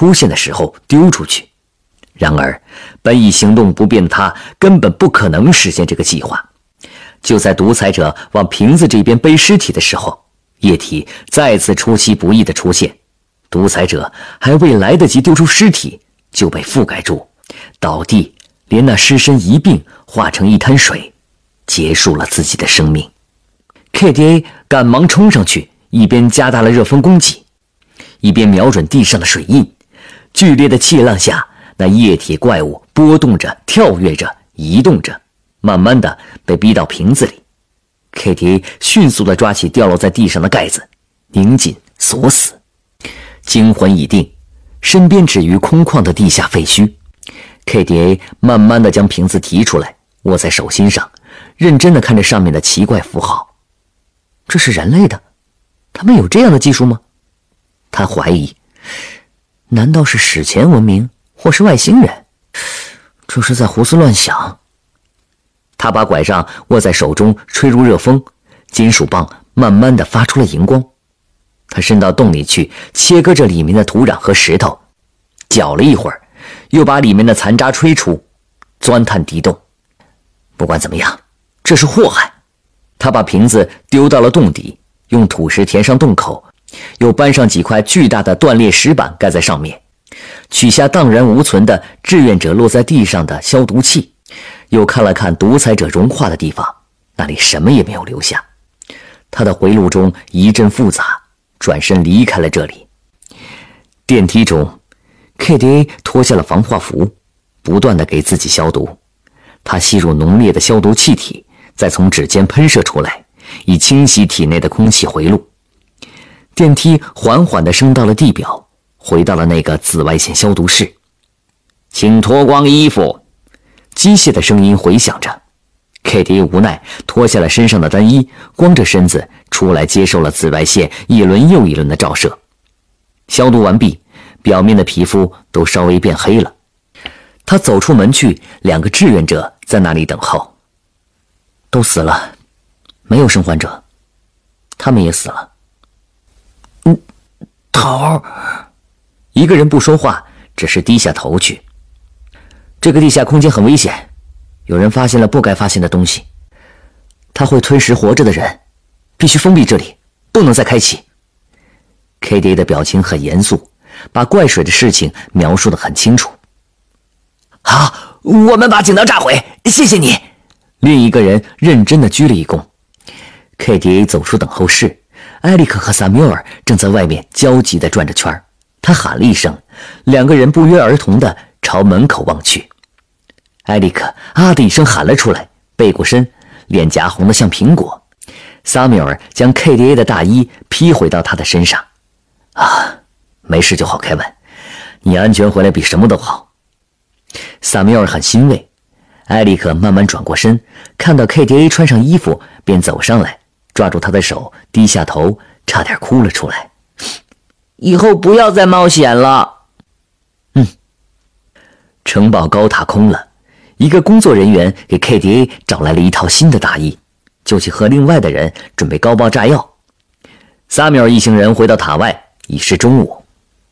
出现的时候丢出去。然而本已行动不便的他根本不可能实现这个计划。就在独裁者往瓶子这边背尸体的时候，液体再次出其不意地出现，独裁者还未来得及丢出尸体就被覆盖住，倒地，连那尸身一并化成一滩水，结束了自己的生命。KDA 赶忙冲上去，一边加大了热风攻击，一边瞄准地上的水印。剧烈的气浪下，那液体怪物波动着，跳跃着，移动着，慢慢的被逼到瓶子里。KDA 迅速地抓起掉落在地上的盖子，拧紧锁死。惊魂已定，身边止于空旷的地下废墟。KDA 慢慢地将瓶子提出来，握在手心上，认真地看着上面的奇怪符号。这是人类的？他们有这样的技术吗？他怀疑，难道是史前文明，或是外星人？这是在胡思乱想。他把拐杖握在手中，吹入热风，金属棒慢慢地发出了荧光。他伸到洞里去，切割着里面的土壤和石头，搅了一会儿，又把里面的残渣吹出，钻探地洞。不管怎么样，这是祸害。他把瓶子丢到了洞底，用土石填上洞口，又搬上几块巨大的断裂石板盖在上面，取下荡然无存的志愿者落在地上的消毒器，又看了看独裁者融化的地方，那里什么也没有留下。他的回路中一阵复杂，转身离开了这里。电梯中 KDA 脱下了防化服，不断地给自己消毒。他吸入浓烈的消毒气体，再从指尖喷射出来，以清洗体内的空气回路。电梯缓缓地升到了地表，回到了那个紫外线消毒室。请脱光衣服，机械的声音回响着。KDA 无奈脱下了身上的单衣，光着身子出来接受了紫外线一轮又一轮的照射。消毒完毕，表面的皮肤都稍微变黑了。他走出门去，两个志愿者在那里等候。都死了，没有生还者，他们也死了。头，一个人不说话，只是低下头去。这个地下空间很危险，有人发现了不该发现的东西，它会吞食活着的人，必须封闭这里，不能再开启。KDA 的表情很严肃，把怪水的事情描述得很清楚。好，我们把井道炸毁，谢谢你。另一个人认真地鞠了一躬。KDA 走出等候室，埃里克和萨缪尔正在外面焦急地转着圈。他喊了一声，两个人不约而同地朝门口望去。埃里克啊的一声喊了出来，背过身，脸颊红得像苹果。萨缪尔将 KDA 的大衣披回到他的身上。啊，没事就好，凯文，你安全回来比什么都好。萨缪尔很欣慰。埃里克慢慢转过身，看到 KDA 穿上衣服，便走上来，抓住他的手，低下头，差点哭了出来。以后不要再冒险了。城堡高塔空了，一个工作人员给 KDA 找来了一套新的大衣，就去和另外的人准备高爆炸药。萨缪尔一行人回到塔外，已是中午。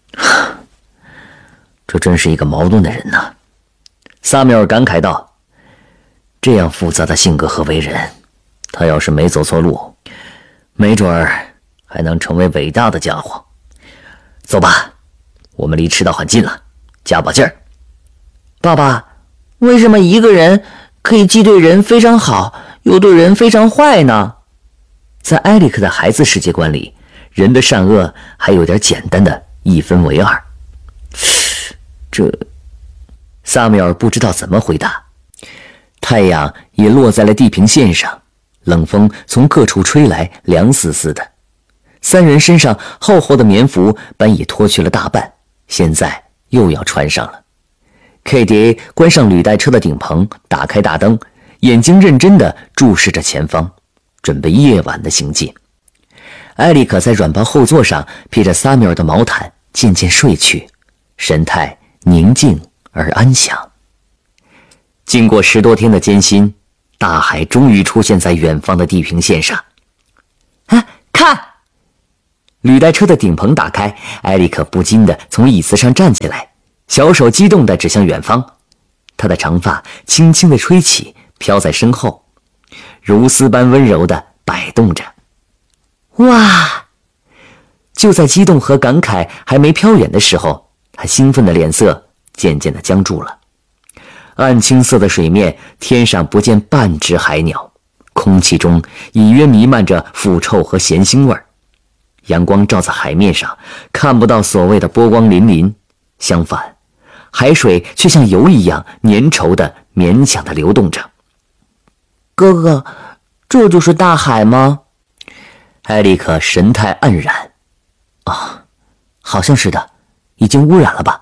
这真是一个矛盾的人呐，萨缪尔感慨道。这样复杂的性格和为人，他要是没走错路，没准儿还能成为伟大的家伙。走吧，我们离赤道很近了，加把劲儿。 爸爸，为什么一个人可以既对人非常好，又对人非常坏呢？ 在埃里克的孩子世界观里，人的善恶还有点简单的一分为二。萨缪尔不知道怎么回答。太阳也落在了地平线上，冷风从各处吹来，凉丝丝的。三人身上厚厚的棉服本已脱去了大半，现在又要穿上了。KDA 关上履带车的顶棚，打开大灯，眼睛认真地注视着前方，准备夜晚的行进。埃里克在软包后座上披着萨缪尔的毛毯，渐渐睡去，神态宁静而安详。经过10多天的艰辛，大海终于出现在远方的地平线上。 看， 履带车的顶棚打开，艾利克不禁地从椅子上站起来，小手激动地指向远方。他的长发轻轻地吹起，飘在身后，如丝般温柔地摆动着。哇！就在激动和感慨还没飘远的时候，他兴奋的脸色渐渐地僵住了。暗青色的水面，天上不见半只海鸟，空气中隐约弥漫着腐臭和咸腥味儿。阳光照在海面上，看不到所谓的波光粼粼，相反，海水却像油一样粘稠的勉强地流动着。 哥哥，这就是大海吗？ 艾利克神态黯然。啊，好像是的，已经污染了吧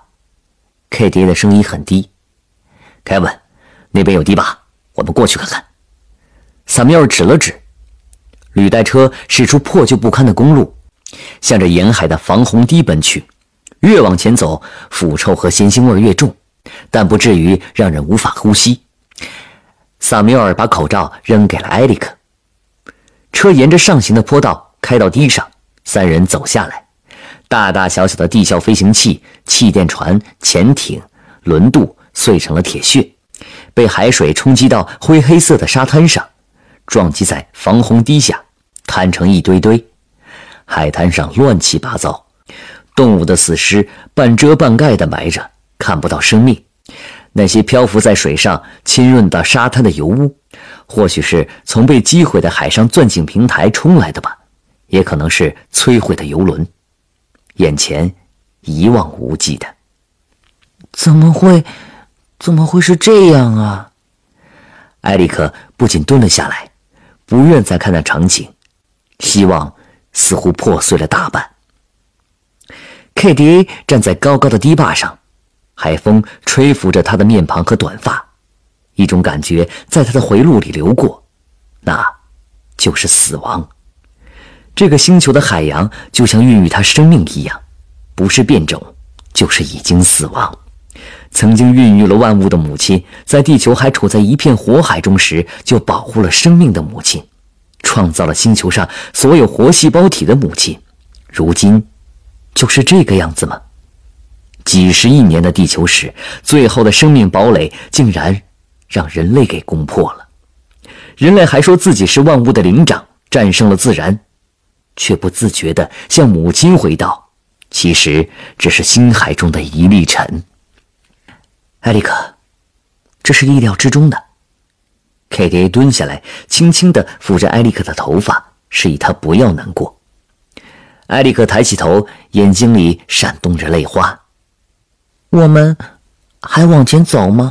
？KDA 的声音很低。凯文，那边有堤坝，我们过去看看。萨缪尔指了指，履带车驶出破旧不堪的公路，向着沿海的防洪堤奔去。越往前走，腐臭和咸腥味越重，但不至于让人无法呼吸。萨缪尔把口罩扔给了埃里克。车沿着上行的坡道开到堤上，三人走下来。大大小小的地壳飞行器、气垫船、潜艇、轮渡碎成了铁屑，被海水冲击到灰黑色的沙滩上，撞击在防洪堤下，摊成一堆堆。海滩上乱七八糟，动物的死尸半遮半盖地埋着，看不到生命。那些漂浮在水上浸润到沙滩的油污，或许是从被击毁的海上钻井平台冲来的吧，也可能是摧毁的油轮。眼前一望无际的。 怎么会是这样啊？ 埃里克不仅蹲了下来，不愿再看那场景，希望似乎破碎了大半。KDA 站在高高的堤坝上，海风吹拂着他的面庞和短发，一种感觉在他的回路里流过，那就是死亡。这个星球的海洋就像孕育他生命一样，不是变种，就是已经死亡。曾经孕育了万物的母亲，在地球还处在一片火海中时，就保护了生命的母亲，创造了星球上所有活细胞体的母亲，如今就是这个样子吗？几十亿年的地球史，最后的生命堡垒竟然让人类给攻破了。人类还说自己是万物的灵长，战胜了自然，却不自觉地向母亲回道，其实只是星海中的一粒尘。埃里克，这是意料之中的。KDA 蹲下来，轻轻地抚着埃里克的头发，示意他不要难过。埃里克抬起头，眼睛里闪动着泪花。 我们还往前走吗？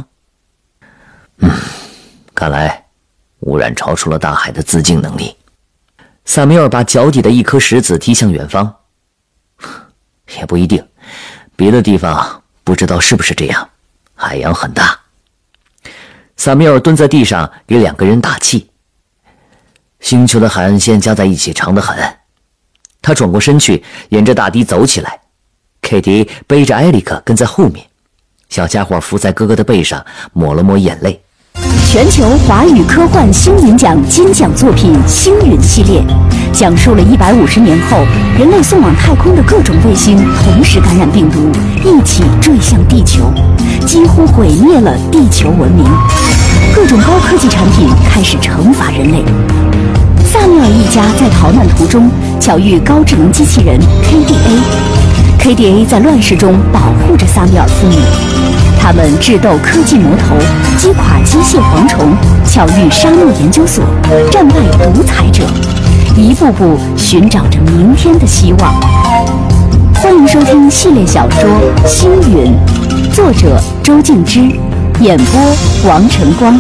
看来污染超出了大海的自净能力。萨缪尔把脚底的一颗石子踢向远方。也不一定，别的地方不知道是不是这样，海洋很大。萨缪尔蹲在地上给两个人打气。星球的海岸线加在一起长得很。他转过身去，沿着大堤走起来。KDA 背着埃里克跟在后面，小家伙伏在哥哥的背上，抹了抹眼泪。 全球华语科幻星云奖金奖作品《星云》系列，讲述了150年后人类送往太空的各种卫星同时感染病毒，一起坠向地球，几乎毁灭了地球文明。各种高科技产品开始惩罚人类。萨缪尔一家在逃难途中巧遇高智能机器人 KDA，KDA 在乱世中保护着萨缪尔父女。他们智斗科技魔头，击垮机械蝗虫，巧遇沙漠研究所，战败独裁者，一步步寻找着明天的希望。欢迎收听系列小说《星云》，作者周静之，演播王晨光。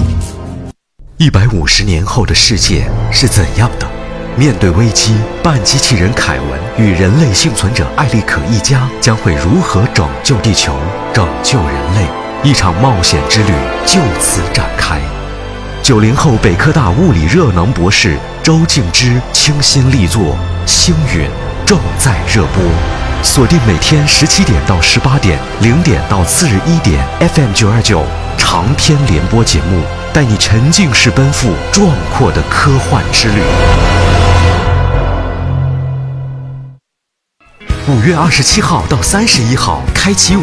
150年后的世界是怎样的？面对危机，半机器人凯文与人类幸存者艾利克一家将会如何拯救地球、拯救人类？一场冒险之旅就此展开。90后北科大物理热能博士周静之倾心力作《星云》正在热播，锁定每天17点到18点，0点到次日1点 FM 929长篇联播节目，带你沉浸式奔赴壮阔的科幻之旅。 5月27号到31号开启